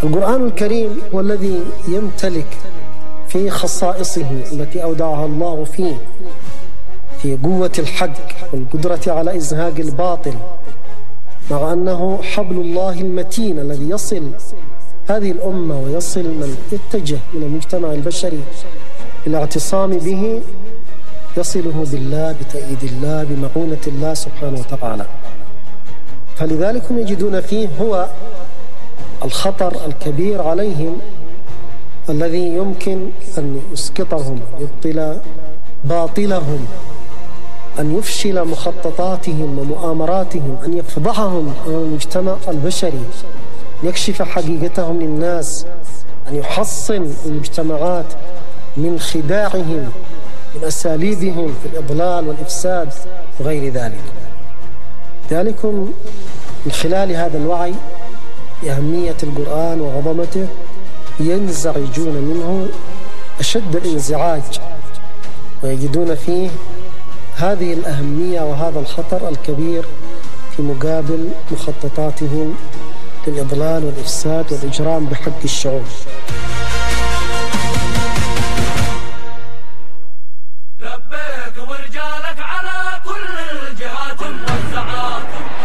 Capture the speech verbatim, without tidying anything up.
القرآن الكريم هو الذي يمتلك في خصائصه التي أودعها الله فيه في قوة الحق والقدرة على إزهاق الباطل، مع أنه حبل الله المتين الذي يصل هذه الأمة ويصل من يتجه من المجتمع البشري الاعتصام به، يصله بالله، بتأييد الله، بمعونة الله سبحانه وتعالى. فلذلك هم يجدون فيه هو الخطر الكبير عليهم الذي يمكن أن يسقطهم، يبطل باطلهم، أن يفشل مخططاتهم ومؤامراتهم، أن يفضحهم أمام المجتمع البشري، يكشف حقيقتهم للناس، أن يحصن المجتمعات من خداعهم، من أساليبهم في الإضلال والإفساد وغير ذلك. ذلكم من خلال هذا الوعي بأهمية القرآن وعظمته ينزعجون منه أشد الانزعاج، ويجدون فيه هذه الأهمية وهذا الخطر الكبير في مقابل مخططاتهم للإضلال والإفساد والإجرام بحق الشعوب.